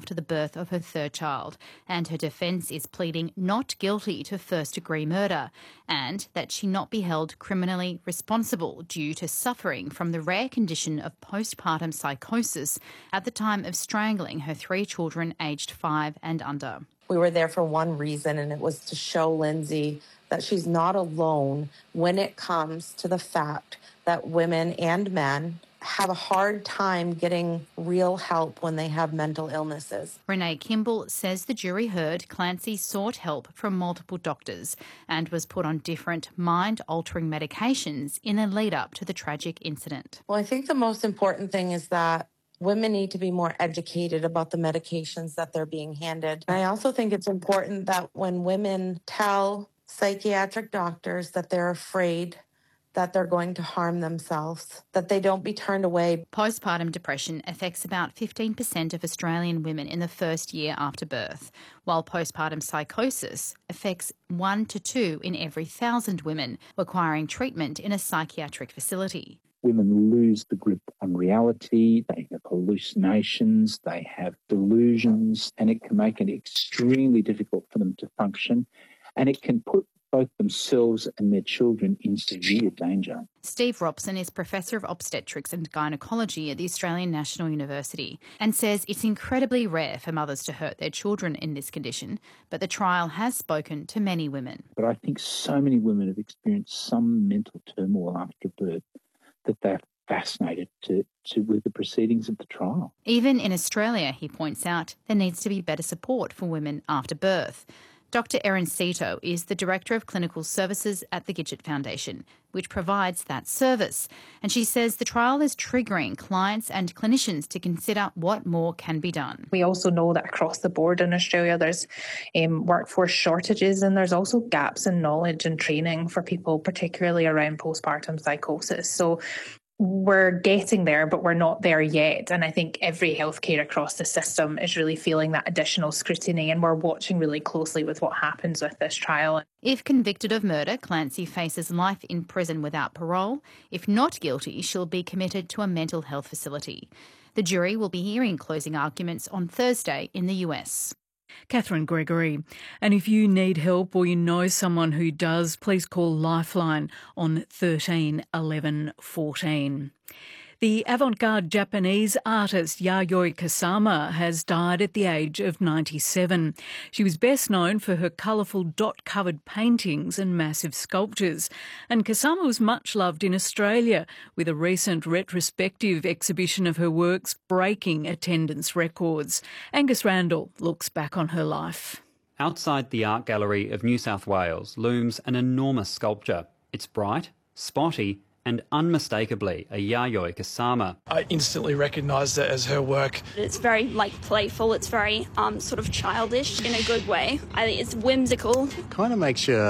after the birth of her third child, and her defence is pleading not guilty to first-degree murder, and that she not be held criminally responsible due to suffering from the rare condition of postpartum psychosis at the time of strangling her 3 children aged 5 and under. We were there for one reason, and it was to show Lindsay that she's not alone when it comes to the fact that women and men have a hard time getting real help when they have mental illnesses. Renee Kimball says the jury heard Clancy sought help from multiple doctors and was put on different mind-altering medications in the lead-up to the tragic incident. Well, I think the most important thing is that women need to be more educated about the medications that they're being handed. And I also think it's important that when women tell psychiatric doctors that they're afraid that they're going to harm themselves, that they don't be turned away. Postpartum depression affects about 15% of Australian women in the first year after birth, while postpartum psychosis affects 1 to 2 in every 1,000 women, requiring treatment in a psychiatric facility. Women lose the grip on reality, they have hallucinations, they have delusions, and it can make it extremely difficult for them to function, and it can put both themselves and their children in severe danger. Steve Robson is Professor of Obstetrics and Gynecology at the Australian National University and says it's incredibly rare for mothers to hurt their children in this condition, but the trial has spoken to many women. But I think so many women have experienced some mental turmoil after birth that they're fascinated with the proceedings of the trial. Even in Australia, he points out, there needs to be better support for women after birth. Dr Erin Cito is the Director of Clinical Services at the Gidget Foundation, which provides that service. And she says the trial is triggering clients and clinicians to consider what more can be done. We also know that across the board in Australia there's workforce shortages, and there's also gaps in knowledge and training for people, particularly around postpartum psychosis. So we're getting there, but we're not there yet. And I think every healthcare across the system is really feeling that additional scrutiny, and we're watching really closely with what happens with this trial. If convicted of murder, Clancy faces life in prison without parole. If not guilty, she'll be committed to a mental health facility. The jury will be hearing closing arguments on Thursday in the US. Catherine Gregory. And if you need help or you know someone who does, please call Lifeline on 13 11 14. The avant-garde Japanese artist Yayoi Kusama has died at the age of 97. She was best known for her colourful dot-covered paintings and massive sculptures. And Kusama was much loved in Australia, with a recent retrospective exhibition of her works breaking attendance records. Angus Randall looks back on her life. Outside the Art Gallery of New South Wales looms an enormous sculpture. It's bright, spotty, and unmistakably a Yayoi Kusama. I instantly recognised it as her work. It's very playful, it's very sort of childish in a good way. I think it's whimsical. Kind of makes you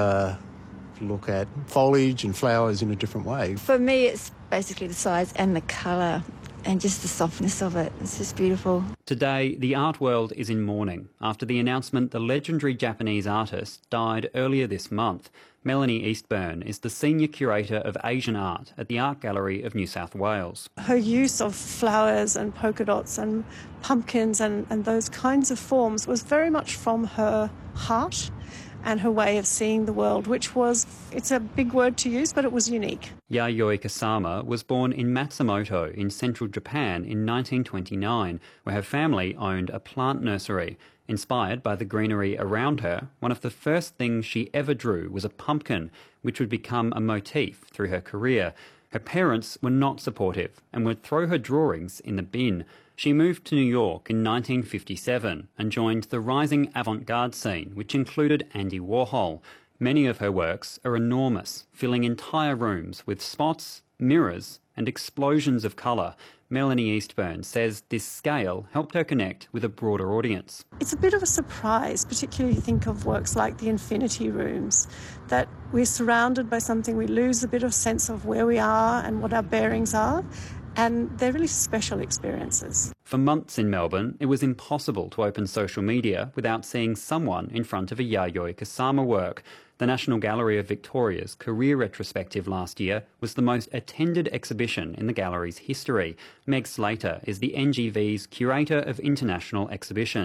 look at foliage and flowers in a different way. For me, it's basically the size and the colour and just the softness of it. It's just beautiful. Today, the art world is in mourning after the announcement the legendary Japanese artist died earlier this month. Melanie Eastburn is the Senior Curator of Asian Art at the Art Gallery of New South Wales. Her use of flowers and polka dots and pumpkins and those kinds of forms was very much from her heart and her way of seeing the world, which was, it's a big word to use, but it was unique. Yayoi Kusama was born in Matsumoto in central Japan in 1929, where her family owned a plant nursery. Inspired by the greenery around her, one of the first things she ever drew was a pumpkin, which would become a motif through her career. Her parents were not supportive and would throw her drawings in the bin. She moved to New York in 1957 and joined the rising avant-garde scene, which included Andy Warhol. Many of her works are enormous, filling entire rooms with spots, mirrors and explosions of colour. Melanie Eastburn says this scale helped her connect with a broader audience. It's a bit of a surprise, particularly if you think of works like the Infinity Rooms, that we're surrounded by something, we lose a bit of sense of where we are and what our bearings are, and they're really special experiences. For months in Melbourne, it was impossible to open social media without seeing someone in front of a Yayoi Kusama work. The National Gallery of Victoria's career retrospective last year was the most attended exhibition in the gallery's history. Meg Slater is the NGV's Curator of International Exhibitions.